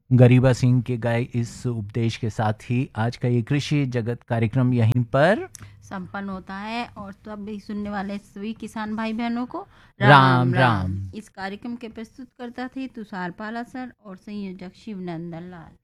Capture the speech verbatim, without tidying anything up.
गरिबा सिंह के गाए इस उपदेश के साथ ही आज का ये कृषि जगत कार्यक्रम यहीं पर संपन्न होता है। और सभी सुनने वाले सभी किसान भाई बहनों को राम राम। इस कार्यक्रम के प्रस्तुत करता थे तुषार पाला सर और संयोजक शिवनंदन लाल।